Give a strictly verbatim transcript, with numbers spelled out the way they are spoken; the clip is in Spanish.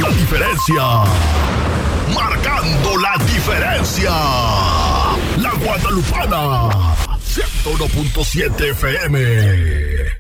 la diferencia. Marcando la diferencia. La Guadalupana. ciento uno punto siete F M.